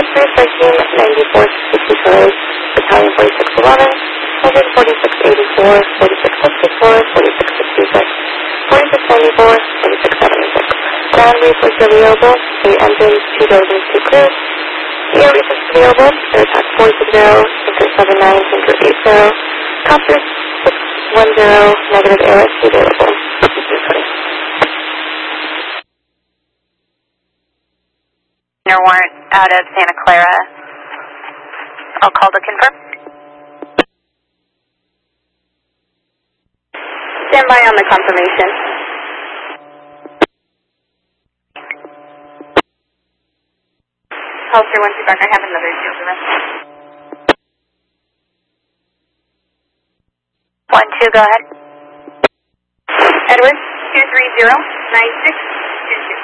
Pulsar 1394 Charlie, Battalion 4611, Engine 4684, 4664, 4666, 4694, 4676. Ground resource available, 8 engines, 2 doors and 2 crews. Air resource available, Airtax 460, Anchor 79, Anchor 80, Copter 610, negative AOSP available. Warrant out of Santa Clara. I'll call to confirm. Stand by on the confirmation. Pulsar 1-2 back, I have another field arrest. 1-2, go ahead. Edward 23096.